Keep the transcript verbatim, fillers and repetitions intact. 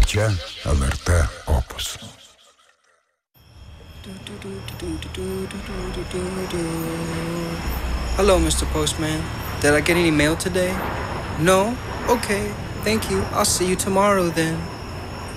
Čia L R T Opus. Hello, Mister Postman. Did I get any mail today? No? Okay, thank you. I'll see you tomorrow then.